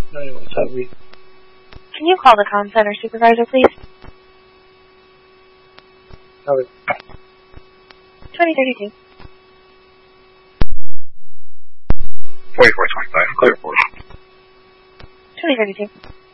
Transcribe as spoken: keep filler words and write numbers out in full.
What's up, Lee? Can you call the comm center supervisor, please? Okay. twenty thirty-two. forty-four twenty-five, clear for twenty thirty-two.